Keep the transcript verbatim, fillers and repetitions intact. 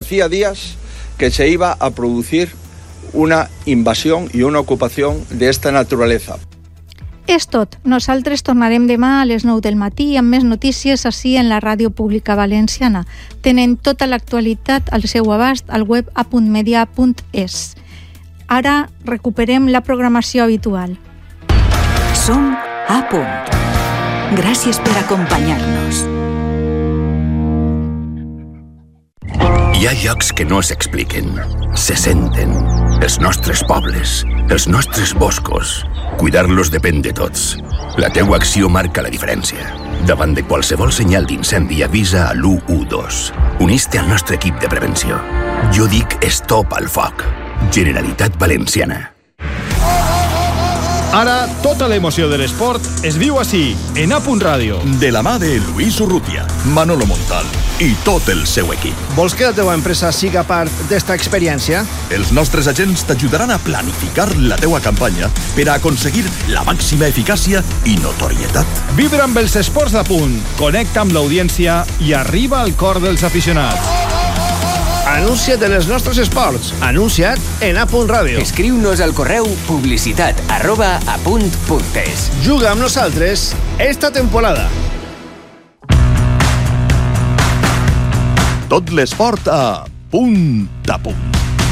hacía días que se iba a producir una invasión y una ocupación de esta naturaleza. És tot. Nosaltres tornarem demà a les nou del matí amb més notícies ací en la Ràdio Pública Valenciana. Tenen tota l'actualitat al seu abast al web a punt media punt es. Ara recuperem la programació habitual. Som a punt. Gràcies per acompanyar-nos. Hi ha llocs que no s'expliquen, se senten. Els nostres pobles, els nostres boscos. Cuidar-los depèn de tots. La teua acció marca la diferència. Davant de qualsevol senyal d'incendi avisa a l'u u dos. Unís-te al nostre equip de prevenció. Jo dic stop al foc. Generalitat Valenciana. Ara, tota l'emoció de l'esport es viu ací, en A Punt Ràdio. De la mà de Luis Urrutia, Manolo Montal i tot el seu equip. Vols que la teva empresa siga part d'esta experiència? Els nostres agents t'ajudaran a planificar la teua campanya per a aconseguir la màxima eficàcia i notorietat. Vibra amb els esports d'A Punt, connecta amb l'audiència i arriba al cor dels aficionats. Anuncia't en els nostres esports. Anuncia't en A Punt Ràdio. Escriu-nos al correu publicitat arroba apunt punt es. Juga amb nosaltres esta temporada. Tot l'esport a Punt a Punt.